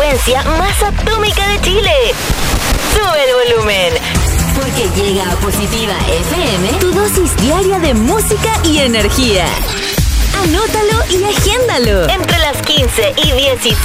frecuencia más atómica de Chile. Sube el volumen. Porque llega a Positiva FM, tu dosis diaria de música y energía. Anótalo y agéndalo. Entre las 15 y 16